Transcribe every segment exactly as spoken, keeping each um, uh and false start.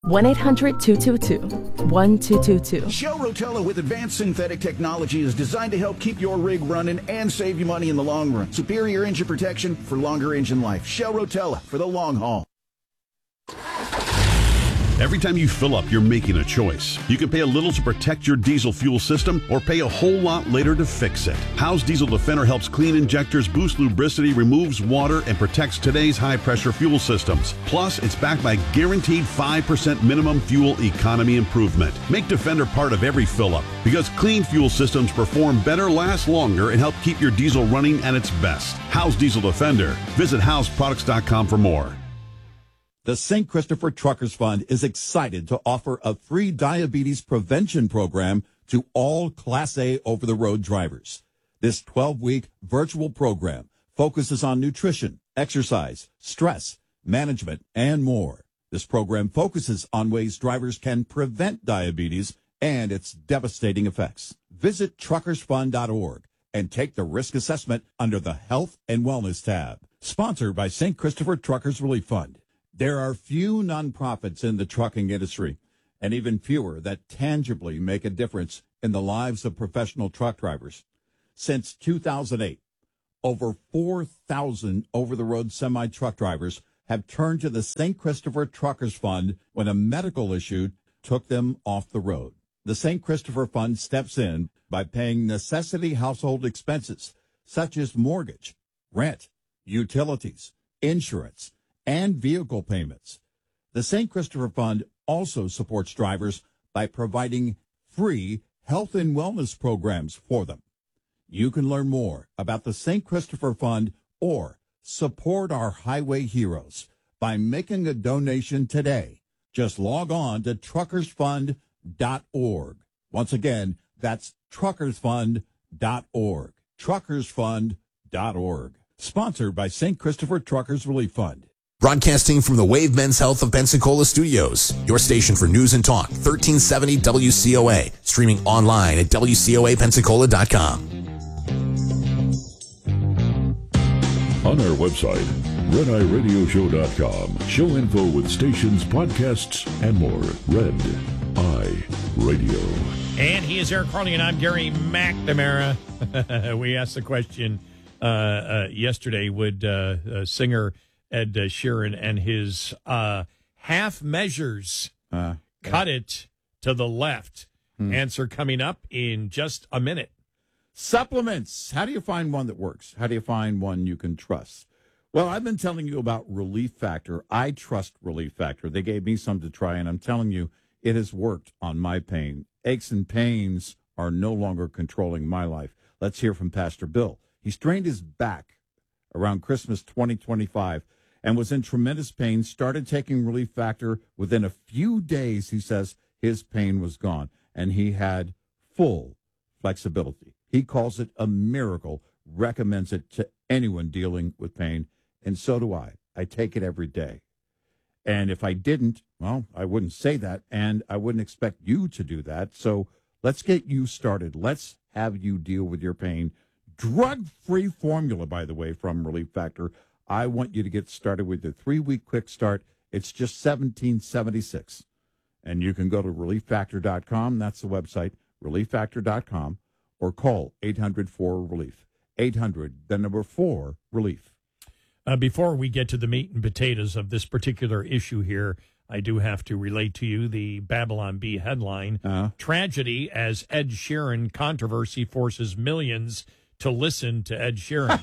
one eight hundred two two two one two two two. Shell Rotella with advanced synthetic technology is designed to help keep your rig running and save you money in the long run. Superior engine protection for longer engine life. Shell Rotella for the long haul. Every time you fill up, you're making a choice. You can pay a little to protect your diesel fuel system or pay a whole lot later to fix it. How's Diesel Defender helps clean injectors, boost lubricity, removes water, and protects today's high-pressure fuel systems. Plus, it's backed by guaranteed five percent minimum fuel economy improvement. Make Defender part of every fill-up because clean fuel systems perform better, last longer, and help keep your diesel running at its best. How's Diesel Defender? Visit house products dot com for more. The Saint Christopher Truckers Fund is excited to offer a free diabetes prevention program to all Class A over-the-road drivers. This twelve-week virtual program focuses on nutrition, exercise, stress, management, and more. This program focuses on ways drivers can prevent diabetes and its devastating effects. Visit truckers fund dot org and take the risk assessment under the Health and Wellness tab. Sponsored by Saint Christopher Truckers Relief Fund. There are few nonprofits in the trucking industry, and even fewer that tangibly make a difference in the lives of professional truck drivers. Since two thousand eight, over four thousand over-the-road semi-truck drivers have turned to the Saint Christopher Truckers Fund when a medical issue took them off the road. The Saint Christopher Fund steps in by paying necessity household expenses, such as mortgage, rent, utilities, insurance, and vehicle payments. The Saint Christopher Fund also supports drivers by providing free health and wellness programs for them. You can learn more about the Saint Christopher Fund or support our highway heroes by making a donation today. Just log on to truckers fund dot org. Once again, that's truckers fund dot org. truckers fund dot org. Sponsored by Saint Christopher Truckers Relief Fund. Broadcasting from the Wave Men's Health of Pensacola studios, your station for news and talk, thirteen seventy W C O A, streaming online at W C O A Pensacola dot com. On our website, red eye radio show dot com, show info with stations, podcasts, and more. Red Eye Radio. And he is Eric Carly, and I'm Gary McNamara. We asked the question uh, uh, yesterday, would uh, uh, singer Ed uh, Sheeran and his uh, half measures uh, cut yeah. it to the left? Hmm. Answer coming up in just a minute. Supplements. How do you find one that works? How do you find one you can trust? Well, I've been telling you about Relief Factor. I trust Relief Factor. They gave me some to try, and I'm telling you, it has worked on my pain. Aches and pains are no longer controlling my life. Let's hear from Pastor Bill. He strained his back around Christmas twenty twenty-five and was in tremendous pain, started taking Relief Factor. Within a few days, he says, his pain was gone, and he had full flexibility. He calls it a miracle, recommends it to anyone dealing with pain, and so do I. I take it every day. And if I didn't, well, I wouldn't say that, and I wouldn't expect you to do that. So let's get you started. Let's have you deal with your pain. Drug-free formula, by the way, from Relief Factor. I want you to get started with the three-week quick start. It's just seventeen seventy-six. And you can go to relief factor dot com. That's the website, relief factor dot com, or call eight hundred four relief. eight hundred, the number four, relief. Uh, before we get to the meat and potatoes of this particular issue here, I do have to relate to you the Babylon Bee headline. Uh-huh. Tragedy as Ed Sheeran controversy forces millions to listen to Ed Sheeran.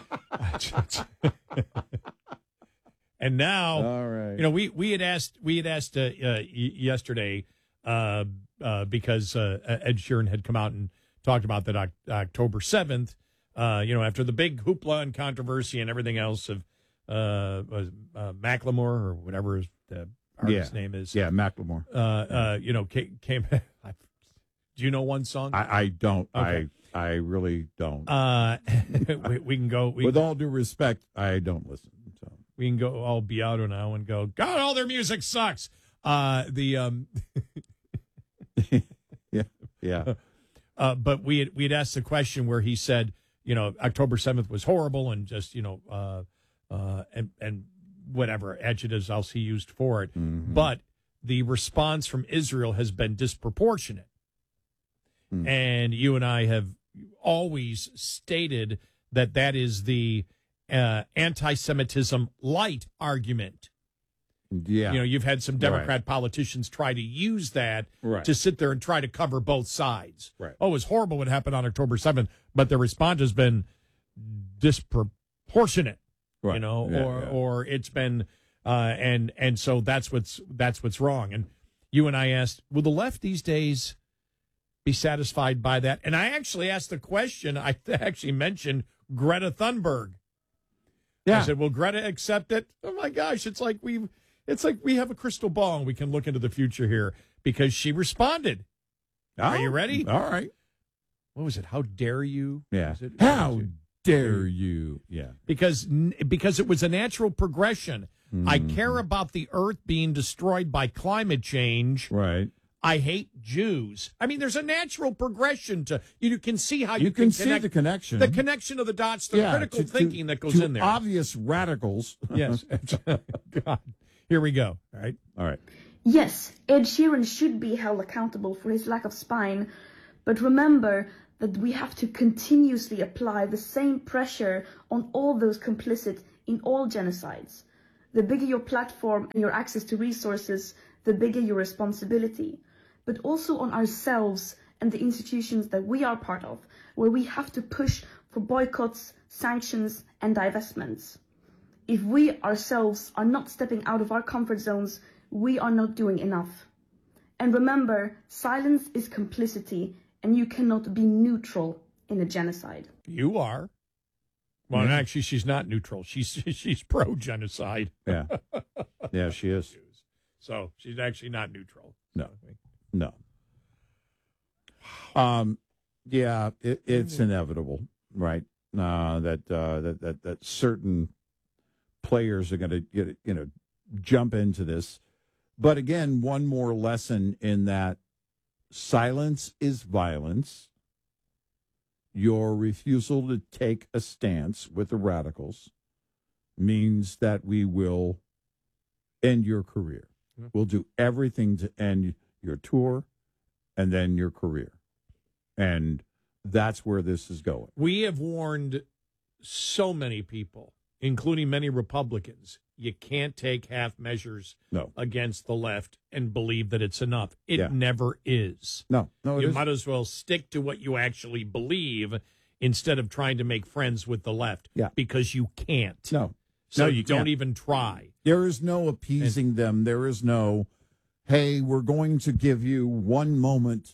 And now, All right. you know, we, we had asked we had asked uh, uh, yesterday uh, uh, because uh, Ed Sheeran had come out and talked about that o- October seventh. Uh, you know, after the big hoopla and controversy and everything else of uh, uh, Macklemore or whatever the artist's yeah. name is. Yeah, Macklemore. Uh, uh, you know, came. came do you know one song? I, I don't. Okay. I I really don't. Uh, we, we can go. We With can, all due respect, I don't listen. So. We can go all Beato now and go, God, all their music sucks. Uh, the um, yeah, yeah. Uh, but we had we had asked the question where he said, you know, October seventh was horrible and just, you know, uh, uh, and and whatever adjectives else he used for it. Mm-hmm. But the response from Israel has been disproportionate. Hmm. And you and I have always stated that that is the uh, anti-Semitism light argument. Yeah. You know, you've had some Democrat right. politicians try to use that right. to sit there and try to cover both sides. Right. Oh, it was horrible what happened on October seventh, but the response has been disproportionate. Right. You know, yeah, or yeah. or it's been uh, and and so that's what's that's what's wrong. And you and I asked, will the left these days be satisfied by that? And I actually asked the question. I actually mentioned Greta Thunberg. Yeah. I said, will Greta accept it? Oh my gosh, it's like we it's like we have a crystal ball and we can look into the future here because she responded. Oh, Are you ready? All right. What was it? How dare you? Yeah. Was it, How was it? dare you? Yeah. Because because it was a natural progression. Mm-hmm. I care about the earth being destroyed by climate change. Right. I hate Jews. I mean, there's a natural progression to you can see how you, you can, can see connect, the connection, the connection of the dots, the yeah, critical to, thinking to, that goes to in there. Obvious radicals. Yes. God. Here we go. All right. All right. Yes, Ed Sheeran should be held accountable for his lack of spine, but remember that we have to continuously apply the same pressure on all those complicit in all genocides. The bigger your platform and your access to resources, the bigger your responsibility, but also on ourselves and the institutions that we are part of, where we have to push for boycotts, sanctions, and divestments. If we ourselves are not stepping out of our comfort zones, we are not doing enough. And remember, silence is complicity, and you cannot be neutral in a genocide. You are. Well, mm-hmm. actually, she's not neutral. She's she's pro-genocide. Yeah. Yeah, she is. So she's actually not neutral. No. No. Um, yeah, it, it's mm-hmm. inevitable, right? Uh, that, uh, that that that certain players are going to get you know jump into this, but again, one more lesson in that silence is violence. Your refusal to take a stance with the radicals means that we will end your career. Mm-hmm. We'll do everything to end your tour and then your career. And that's where this is going. We have warned so many people, including many Republicans, you can't take half measures no. against the left and believe that it's enough. It yeah. never is. No, no, it You isn't. might as well stick to what you actually believe instead of trying to make friends with the left. Yeah. Because you can't. No. So no, you don't can't. even try. There is no appeasing and, them. There is no, hey, we're going to give you one moment,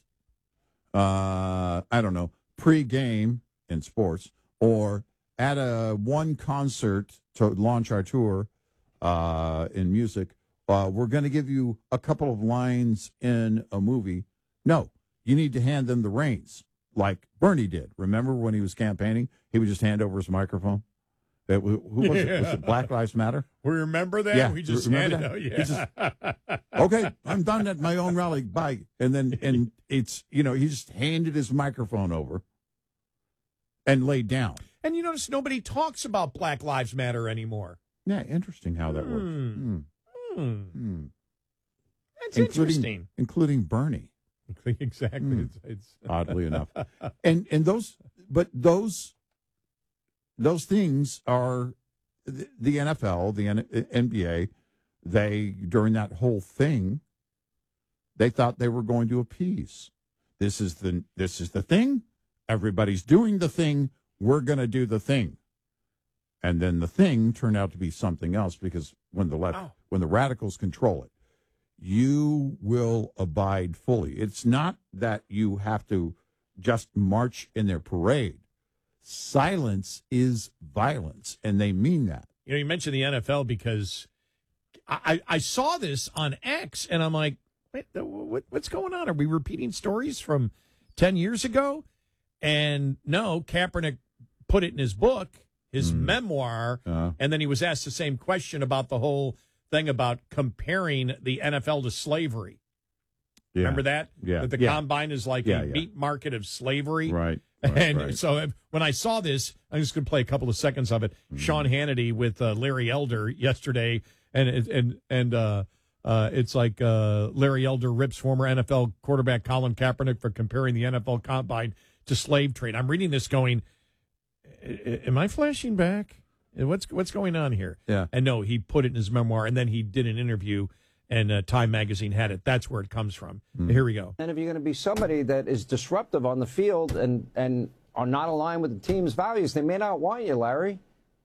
uh, I don't know, pre-game in sports or at a one concert to launch our tour uh, in music. Uh, we're going to give you a couple of lines in a movie. No, you need to hand them the reins like Bernie did. Remember when he was campaigning? He would just hand over his microphone. It, who was it? Yeah. Was it Black Lives Matter? We remember that? Yeah. We just remember handed that? out. Yeah. Just, okay, I'm done at my own rally. Bye. And then, and it's, you know, he just handed his microphone over and laid down. And you notice nobody talks about Black Lives Matter anymore. Yeah, interesting how that mm. works. Mm. Mm. Mm. That's including, interesting. Including Bernie. Exactly. Mm. It's, it's oddly enough. And and those, but those, those things are the, the N F L, the N B A. They during that whole thing, they thought they were going to appease. This is the this is the thing. Everybody's doing the thing. We're going to do the thing. And then the thing turned out to be something else because when the left, wow. when the radicals control it, you will abide fully. It's not that you have to just march in their parade. Silence is violence, and they mean that. You know, you mentioned the N F L because I, I saw this on X, and I'm like, wait, what, what's going on? Are we repeating stories from ten years ago? And no, Kaepernick put it in his book, his mm. memoir, uh. and then he was asked the same question about the whole thing about comparing the N F L to slavery. Yeah. Remember that? Yeah. That the yeah. combine is like yeah, a yeah. meat market of slavery. Right. right and right. so when I saw this, I'm just going to play a couple of seconds of it. Mm. Sean Hannity with uh, Larry Elder yesterday, and and and uh, Uh, it's like uh, Larry Elder rips former N F L quarterback Colin Kaepernick for comparing the N F L Combine to slave trade. I'm reading this going, am I flashing back? What's what's going on here? Yeah. And no, he put it in his memoir, and then he did an interview, and uh, Time Magazine had it. That's where it comes from. Mm. Here we go. And if you're going to be somebody that is disruptive on the field and, and are not aligned with the team's values, they may not want you, Larry.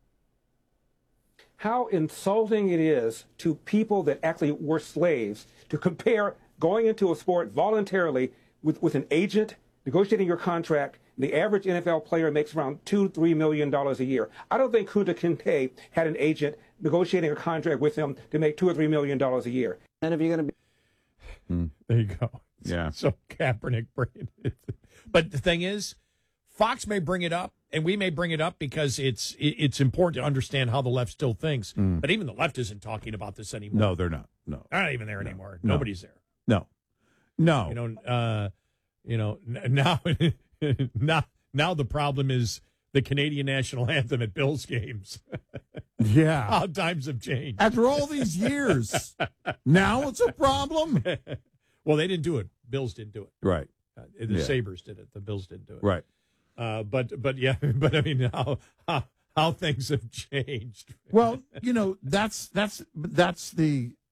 How insulting it is to people that actually were slaves to compare going into a sport voluntarily with, with an agent negotiating your contract. The average N F L player makes around two, three million dollars a year. I don't think Kunta Kinte had an agent negotiating a contract with him to make two or three million dollars a year. And if you're going to be, mm. there you go. Yeah. So Kaepernick bringing it, but the thing is, Fox may bring it up, and we may bring it up because it's it's important to understand how the left still thinks. Mm. But even the left isn't talking about this anymore. No, they're not. No, they're not even there no. anymore. No. Nobody's there. No, no. You know, uh, you know now. now, now the problem is the Canadian national anthem at Bills games. Yeah. How times have changed. After all these years, now it's a problem. Well, they didn't do it. Bills didn't do it. Right. Uh, the yeah. Sabres did it. The Bills didn't do it. Right. Uh, but, but yeah, but I mean, how, how, how things have changed. Well, you know, that's, that's, that's the,